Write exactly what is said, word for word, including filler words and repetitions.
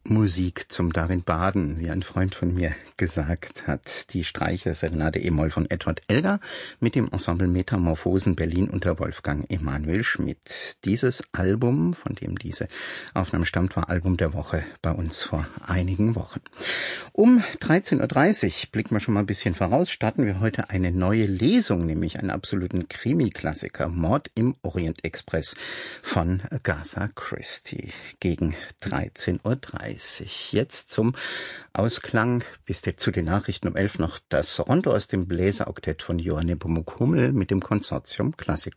Musik zum darin baden, wie ein Freund von mir gesagt hat. Die Streicher-Serenade E-Moll von Edward Elgar mit dem Ensemble Metamorphosen Berlin unter Wolfgang Emanuel Schmidt. Dieses Album, von dem diese Aufnahme stammt, war Album der Woche bei uns vor einigen Wochen. Um dreizehn Uhr dreißig blicken wir schon mal ein bisschen voraus, starten wir heute eine neue Lesung, nämlich einen absoluten Krimi-Klassiker, Mord im Orient Express von Agatha Christie, gegen dreizehn Uhr dreißig. Jetzt zum Ausklang bis zu den Nachrichten um elf noch das Rondo aus dem Bläseroktett von Johann Nepomuk Hummel mit dem Consortium Classico.